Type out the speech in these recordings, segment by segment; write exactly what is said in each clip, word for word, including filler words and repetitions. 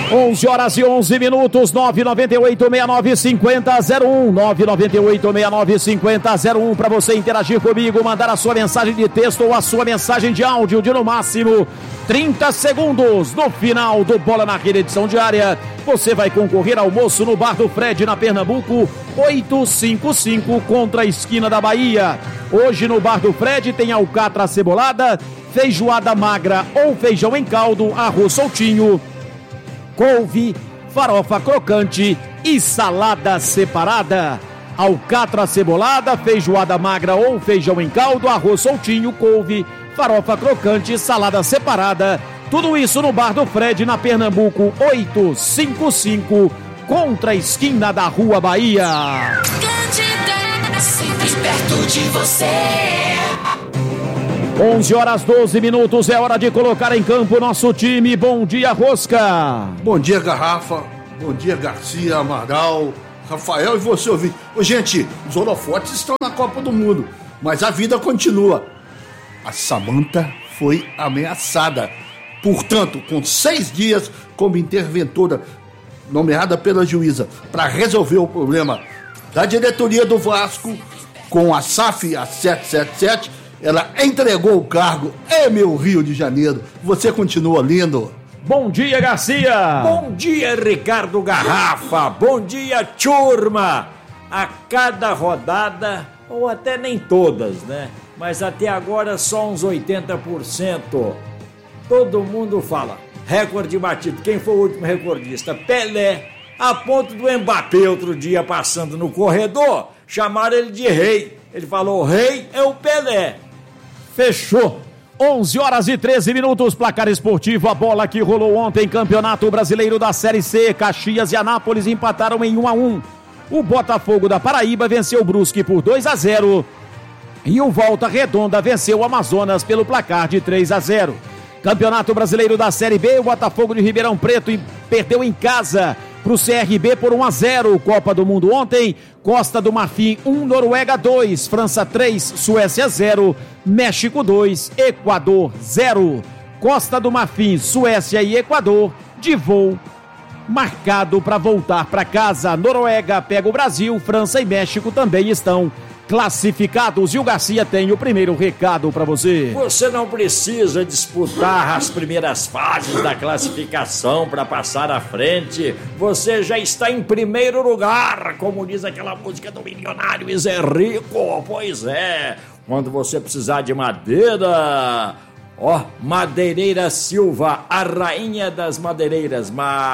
onze horas e onze minutos, nove nove oito, seis nove cinco zero zero um, nove nove oito, seis nove cinco zero zero um, para você interagir comigo, mandar a sua mensagem de texto ou a sua mensagem de áudio de no máximo trinta segundos. No final do Bola na Rede edição diária, você vai concorrer ao almoço no Bar do Fred, na Pernambuco, oitocentos e cinquenta e cinco, contra a esquina da Bahia. Hoje no Bar do Fred tem alcatra acebolada, feijoada magra ou feijão em caldo, arroz soltinho, couve, farofa crocante e salada separada. Alcatra cebolada, feijoada magra ou feijão em caldo, arroz soltinho, couve, farofa crocante e salada separada. Tudo isso no Bar do Fred, na Pernambuco, oitocentos e cinquenta e cinco, contra a esquina da Rua Bahia. Sempre perto de você. onze horas doze minutos, é hora de colocar em campo nosso time. Bom dia, Rosca. Bom dia, Garrafa. Bom dia, Garcia, Amaral, Rafael e você ouvinte. Ô, gente, os holofotes estão na Copa do Mundo, mas a vida continua. A Samantha foi ameaçada. Portanto, com seis dias como interventora nomeada pela juíza para resolver o problema da diretoria do Vasco com a S A F, a sete sete sete, ela entregou o cargo. É meu Rio de Janeiro, você continua lindo. Bom dia, Garcia. Bom dia, Ricardo Garrafa. Bom dia, turma. A cada rodada, ou até nem todas, né? Mas até agora só uns oitenta por cento. Todo mundo fala, recorde batido. Quem foi o último recordista? Pelé. A ponto do Mbappé outro dia passando no corredor, chamaram ele de rei. Ele falou, rei é o Pelé. Fechou. onze horas e treze minutos, placar esportivo, a bola que rolou ontem, Campeonato Brasileiro da Série C, Caxias e Anápolis empataram em um a um. O Botafogo da Paraíba venceu o Brusque por dois a zero e o Volta Redonda venceu o Amazonas pelo placar de três a zero. Campeonato Brasileiro da Série B, o Botafogo de Ribeirão Preto perdeu em casa para o C R B por um a zero. Copa do Mundo ontem, Costa do Marfim um, Noruega dois, França três, Suécia zero, México dois, Equador zero. Costa do Marfim, Suécia e Equador de voo marcado para voltar para casa. Noruega pega o Brasil, França e México também estão classificados. E o Garcia tem o primeiro recado para você. Você não precisa disputar as primeiras fases da classificação para passar à frente. Você já está em primeiro lugar, como diz aquela música do Milionário e Zé Rico. Pois é, quando você precisar de madeira, ó, Madeireira Silva, a rainha das madeireiras,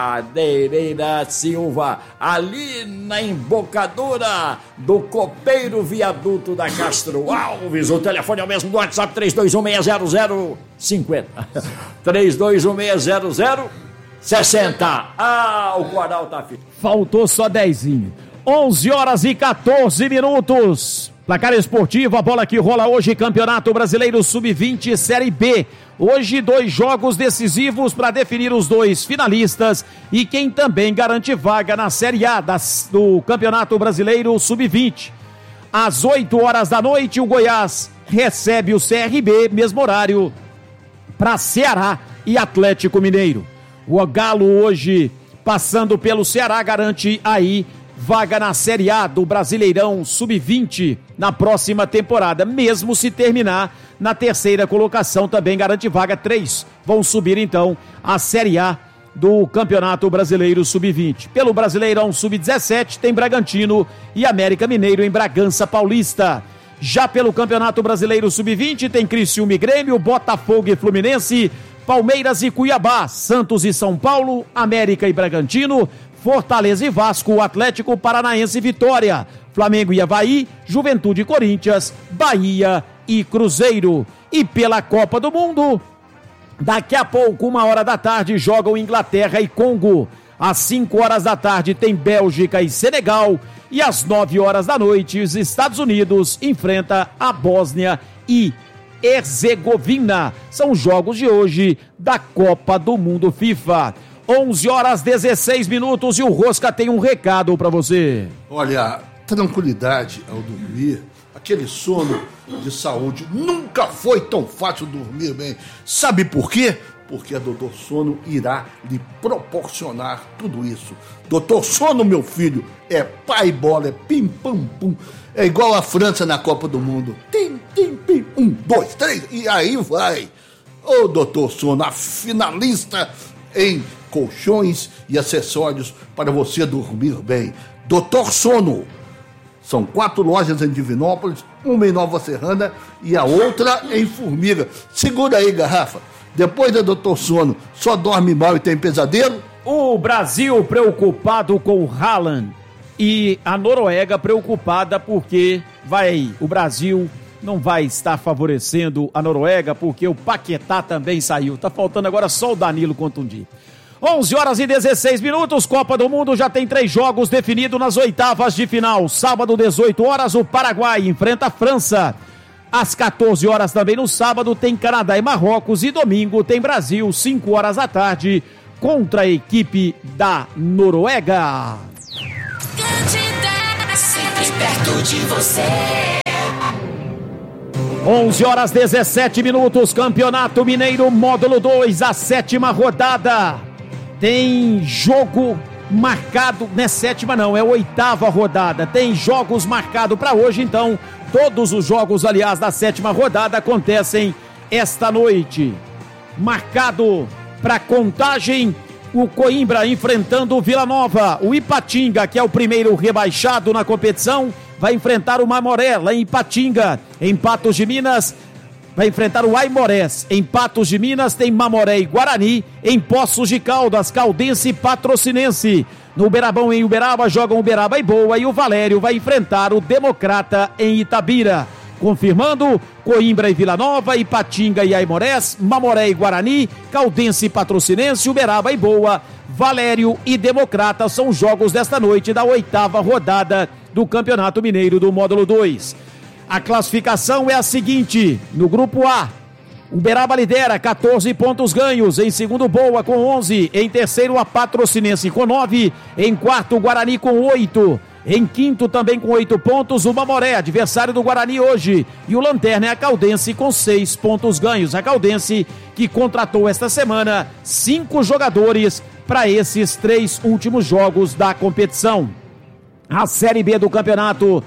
Madeireira Silva, ali na embocadura do Copeiro Viaduto da Castro Alves. O telefone é o mesmo do WhatsApp, três dois um seis zero zero cinco zero, três dois um seis zero zero sessenta. Ah, o Coral tá firme. Faltou só dezinho. onze horas e quatorze minutos. Placar esportivo, a bola que rola hoje, Campeonato Brasileiro sub vinte Série B. Hoje dois jogos decisivos para definir os dois finalistas e quem também garante vaga na Série A das, do Campeonato Brasileiro sub vinte. Às oito horas da noite, o Goiás recebe o C R B, mesmo horário, para Ceará e Atlético Mineiro. O Galo hoje, passando pelo Ceará, garante aí vaga na Série A do Brasileirão sub vinte na próxima temporada, mesmo se terminar na terceira colocação, também garante vaga. Três vão subir então a Série A do Campeonato Brasileiro sub vinte. Pelo Brasileirão sub dezessete tem Bragantino e América Mineiro em Bragança Paulista. Já pelo Campeonato Brasileiro sub vinte tem Criciúma e Grêmio, Botafogo e Fluminense, Palmeiras e Cuiabá, Santos e São Paulo, América e Bragantino, Fortaleza e Vasco, Atlético Paranaense e Vitória, Flamengo e Avaí, Juventude e Corinthians, Bahia e Cruzeiro. E pela Copa do Mundo, daqui a pouco, uma hora da tarde, jogam Inglaterra e Congo. Às cinco horas da tarde tem Bélgica e Senegal. E às nove horas da noite, os Estados Unidos enfrenta a Bósnia e Herzegovina. São os jogos de hoje da Copa do Mundo FIFA. onze horas e dezesseis minutos e o Rosca tem um recado para você. Olha, tranquilidade ao dormir, aquele sono de saúde. Nunca foi tão fácil dormir bem. Sabe por quê? porque a Doutor Sono irá lhe proporcionar tudo isso. Doutor Sono, meu filho, é pai bola, é pim, pam, pum. É igual a França na Copa do Mundo. Tim, tim, pim, um, dois, três, e aí vai. Ô, Doutor Sono, a finalista em colchões e acessórios para você dormir bem. Doutor Sono. São quatro lojas em Divinópolis, uma em Nova Serrana e a outra em Formiga. Segura aí, Garrafa. Depois da Doutor Sono, só dorme mal e tem pesadelo? O Brasil preocupado com o Haaland e a Noruega preocupada porque vai, o Brasil não vai estar favorecendo a Noruega porque o Paquetá também saiu. Tá faltando agora só o Danilo contundir. onze horas e dezesseis minutos, Copa do Mundo já tem três jogos definidos nas oitavas de final. Sábado, dezoito horas, o Paraguai enfrenta a França. Às quatorze horas também no sábado tem Canadá e Marrocos. E domingo tem Brasil, cinco horas da tarde, contra a equipe da Noruega. Sempre perto de você. onze horas e dezessete minutos, Campeonato Mineiro Módulo dois, a sétima rodada. Tem jogo marcado, não é sétima não, é oitava rodada. Tem jogos marcados para hoje, então todos os jogos, aliás, da sétima rodada acontecem esta noite. Marcado para Contagem, o Coimbra enfrentando o Vila Nova. O Ipatinga, que é o primeiro rebaixado na competição, vai enfrentar o Mamoré lá em Ipatinga. Em Patos de Minas, vai enfrentar o Aimorés. Em Patos de Minas tem Mamoré e Guarani. Em Poços de Caldas, Caldense e Patrocinense. No Uberabão, em Uberaba, jogam Uberaba e Boa. E o Valério vai enfrentar o Democrata em Itabira. Confirmando, Coimbra e Vila Nova, Ipatinga e Aimorés, Mamoré e Guarani, Caldense e Patrocinense, Uberaba e Boa, Valério e Democrata são os jogos desta noite da oitava rodada do Campeonato Mineiro do Módulo dois. A classificação é a seguinte: no grupo A, Uberaba lidera, quatorze pontos ganhos. Em segundo, Boa com onze. Em terceiro, a Patrocinense com nove. Em quarto, Guarani com oito. Em quinto, também com oito pontos, o Mamoré, adversário do Guarani hoje. E o Lanterna é a Caldense com seis pontos ganhos. A Caldense que contratou esta semana cinco jogadores para esses três últimos jogos da competição. A Série B do campeonato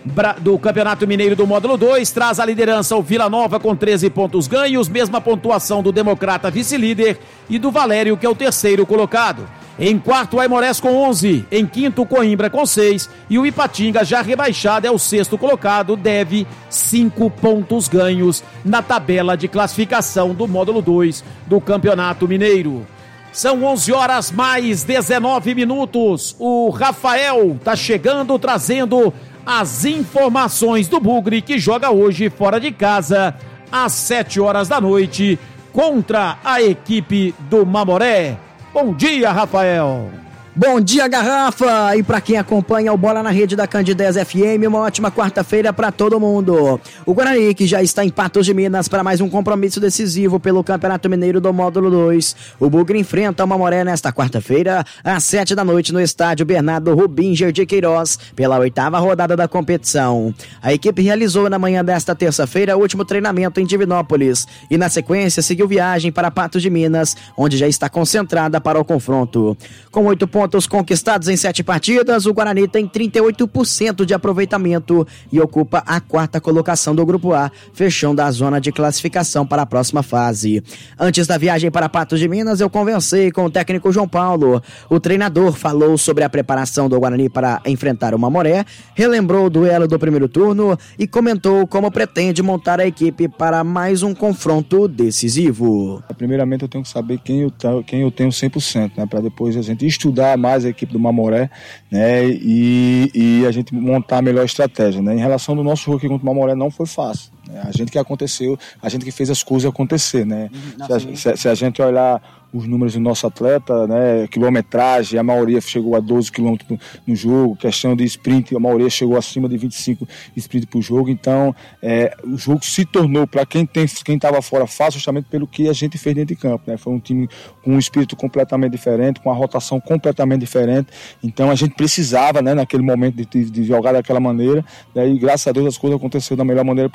do Campeonato Mineiro do Módulo dois traz a liderança o Vila Nova com treze pontos ganhos, mesma pontuação do Democrata vice-líder e do Valério, que é o terceiro colocado. Em quarto, o Aimorés com onze, em quinto, o Coimbra com seis e o Ipatinga, já rebaixado, é o sexto colocado, deve cinco pontos ganhos na tabela de classificação do Módulo dois do Campeonato Mineiro. São onze horas mais dezenove minutos. O Rafael tá chegando, trazendo as informações do Bugre, que joga hoje fora de casa às sete horas da noite contra a equipe do Mamoré. Bom dia, Rafael. Bom dia, Garrafa! E para quem acompanha o Bola na Rede da Candidez F M, uma ótima quarta-feira para todo mundo. O Guarani, que já está em Patos de Minas para mais um compromisso decisivo pelo Campeonato Mineiro do Módulo dois. O Bugre enfrenta o Mamoré nesta quarta-feira, às sete da noite, no estádio Bernardo Rubinger de Queiroz, pela oitava rodada da competição. A equipe realizou na manhã desta terça-feira o último treinamento em Divinópolis e, na sequência, seguiu viagem para Patos de Minas, onde já está concentrada para o confronto. Com oito pontos Pontos conquistados em sete partidas, o Guarani tem trinta e oito por cento de aproveitamento e ocupa a quarta colocação do Grupo A, fechando a zona de classificação para a próxima fase. Antes da viagem para Patos de Minas, eu conversei com o técnico João Paulo. O treinador falou sobre a preparação do Guarani para enfrentar o Mamoré, relembrou o duelo do primeiro turno e comentou como pretende montar a equipe para mais um confronto decisivo. Primeiramente, eu tenho que saber quem eu, quem eu tenho cem por cento, né, para depois a gente estudar mais a equipe do Mamoré, né, e, e a gente montar a melhor estratégia, né. Em relação do nosso jogo aqui contra o Mamoré, não foi fácil, né? A gente que aconteceu, a gente que fez as coisas acontecer, né. Se a, se, se a gente olhar os números do nosso atleta, né, quilometragem, a maioria chegou a doze quilômetros no, no jogo, questão de sprint, a maioria chegou acima de vinte e cinco sprint por jogo, então é, o jogo se tornou, para quem tem, quem estava fora, fácil justamente pelo que a gente fez dentro de campo, né, foi um time com um espírito completamente diferente, com uma rotação completamente diferente, então a gente precisava, né, naquele momento de, de jogar daquela maneira, né, e graças a Deus as coisas aconteceram da melhor maneira possível, como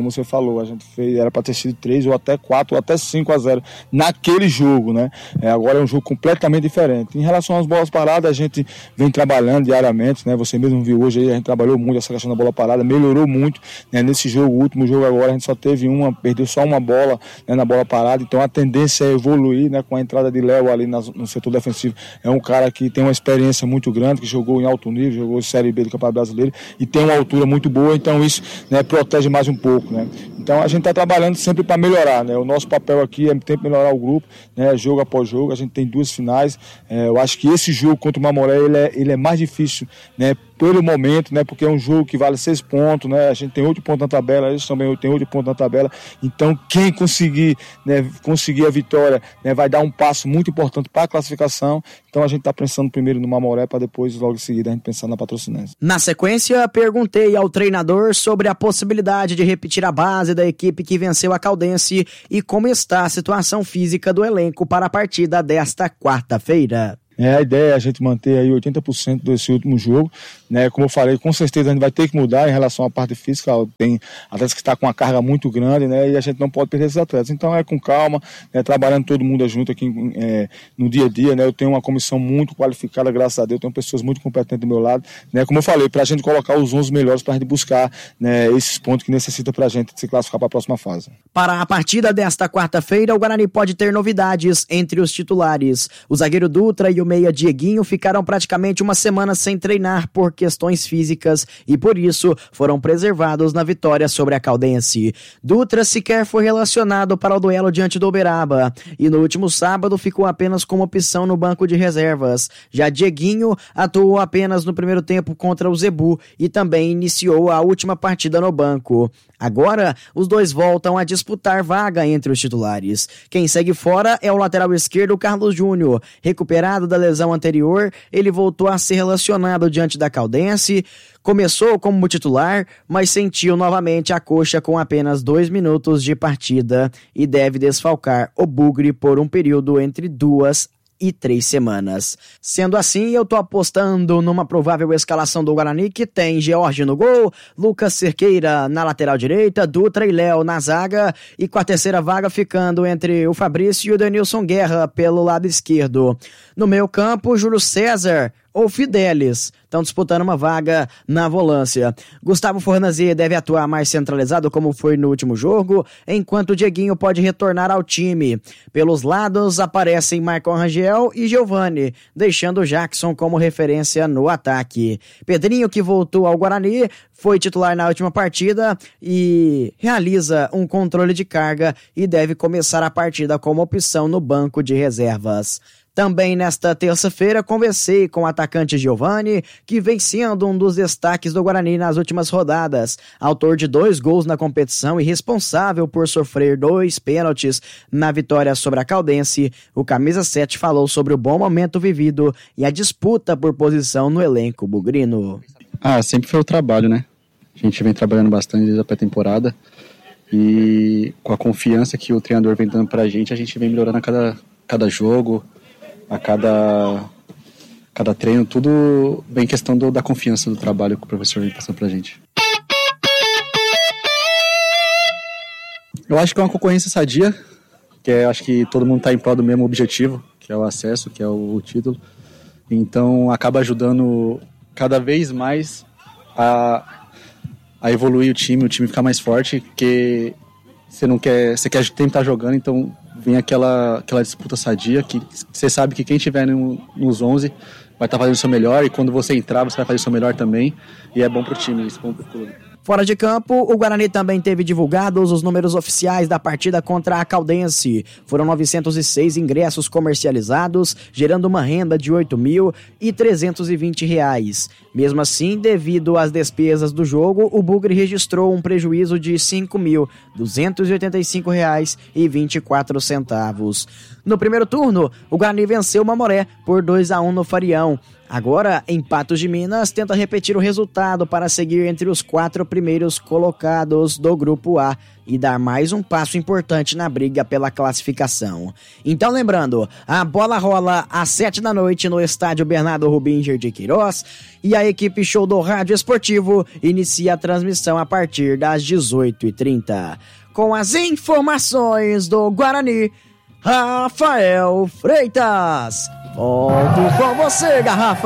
como você falou, a gente fez, era para ter sido três ou até quatro ou até cinco a zero naquele jogo, né? É, agora é um jogo completamente diferente. Em relação às bolas paradas, a gente vem trabalhando diariamente, né? Você mesmo viu hoje aí, a gente trabalhou muito essa questão da bola parada, melhorou muito, né? Nesse jogo, o último jogo agora, a gente só teve uma, perdeu só uma bola, né, na bola parada, então a tendência é evoluir, né? Com a entrada de Léo ali na, no setor defensivo, é um cara que tem uma experiência muito grande, que jogou em alto nível, jogou Série B do Campeonato Brasileiro e tem uma altura muito boa, então isso, né, protege mais um pouco, né? Então a gente está trabalhando sempre para melhorar, né? O nosso papel aqui é sempre melhorar o grupo, né? Jogo após jogo, a gente tem duas finais, é, eu acho que esse jogo contra o Mamoré, ele é, ele é mais difícil, né? Pelo momento, né? Porque é um jogo que vale seis pontos, né? A gente tem oito pontos na tabela, eles também têm oito pontos na tabela. Então, quem conseguir, né, conseguir a vitória, né, vai dar um passo muito importante para a classificação. Então, a gente está pensando primeiro no Mamoré para depois, logo em seguida, a gente pensar na Patrocinense. Na sequência, perguntei ao treinador sobre a possibilidade de repetir a base da equipe que venceu a Caldense e como está a situação física do elenco para a partida desta quarta-feira. É, a ideia é a gente manter aí oitenta por cento desse último jogo, né? Como eu falei, com certeza a gente vai ter que mudar em relação à parte física, tem atletas que estão com uma carga muito grande, né? E a gente não pode perder esses atletas, então é com calma, né? Trabalhando todo mundo junto aqui é, no dia a dia, né? Eu tenho uma comissão muito qualificada, graças a Deus, tenho pessoas muito competentes do meu lado, né? Como eu falei, para a gente colocar os onze melhores para a gente buscar, né, esses pontos que necessita para a gente se classificar para a próxima fase. Para a partida desta quarta-feira, o Guarani pode ter novidades entre os titulares. O zagueiro Dutra e o meia Dieguinho ficaram praticamente uma semana sem treinar por questões físicas e por isso foram preservados na vitória sobre a Caldense. Dutra sequer foi relacionado para o duelo diante do Uberaba e no último sábado ficou apenas como opção no banco de reservas. Já Dieguinho atuou apenas no primeiro tempo contra o Zebu e também iniciou a última partida no banco. Agora, os dois voltam a disputar vaga entre os titulares. Quem segue fora é o lateral esquerdo Carlos Júnior. Recuperado da lesão anterior, ele voltou a ser relacionado diante da Caldense, começou como titular, mas sentiu novamente a coxa com apenas dois minutos de partida e deve desfalcar o Bugre por um período entre duas e três semanas. Sendo assim, eu tô apostando numa provável escalação do Guarani que tem George no gol, Lucas Cerqueira na lateral direita, Dutra e Léo na zaga e com a terceira vaga ficando entre o Fabrício e o Denilson Guerra pelo lado esquerdo. No meio campo, Júlio César ou Fidelis estão disputando uma vaga na volância. Gustavo Fornazier deve atuar mais centralizado como foi no último jogo, enquanto o Dieguinho pode retornar ao time. Pelos lados aparecem Marcon Rangel e Giovani, deixando o Jackson como referência no ataque. Pedrinho, que voltou ao Guarani, foi titular na última partida e realiza um controle de carga e deve começar a partida como opção no banco de reservas. Também nesta terça-feira conversei com o atacante Giovani, que vem sendo um dos destaques do Guarani nas últimas rodadas, autor de dois gols na competição e responsável por sofrer dois pênaltis na vitória sobre a Caldense. O camisa sete falou sobre o bom momento vivido e a disputa por posição no elenco bugrino. Ah, sempre foi o trabalho, né? A gente vem trabalhando bastante desde a pré-temporada e com a confiança que o treinador vem dando pra gente, a gente vem melhorando a cada, cada jogo, a cada, cada treino, tudo bem questão do, da confiança do trabalho que o professor vem passando pra gente. Eu acho que é uma concorrência sadia, que é, acho que todo mundo está em prol do mesmo objetivo, que é o acesso, que é o, o título. Então acaba ajudando cada vez mais a, a evoluir o time, o time ficar mais forte, porque você não quer, você quer sempre estar jogando, então vem aquela, aquela disputa sadia, que você sabe que quem estiver no, nos onze vai estar fazendo o seu melhor, e quando você entrar, você vai fazer o seu melhor também, e é bom pro time, isso é bom pro clube. Fora de campo, o Guarani também teve divulgados os números oficiais da partida contra a Caldense. Foram novecentos e seis ingressos comercializados, gerando uma renda de oito mil trezentos e vinte reais. Mesmo assim, devido às despesas do jogo, o Bugre registrou um prejuízo de cinco mil duzentos e oitenta e cinco reais e vinte e quatro centavos. No primeiro turno, o Guarani venceu o Mamoré por dois a um no Farião. Agora, em Patos de Minas, tenta repetir o resultado para seguir entre os quatro primeiros colocados do Grupo A e dar mais um passo importante na briga pela classificação. Então, lembrando, a bola rola às sete da noite no estádio Bernardo Rubinger de Queiroz e a equipe Show do Rádio Esportivo inicia a transmissão a partir das dezoito e trinta. Com as informações do Guarani, Rafael Freitas. Volto com você, Garrafa!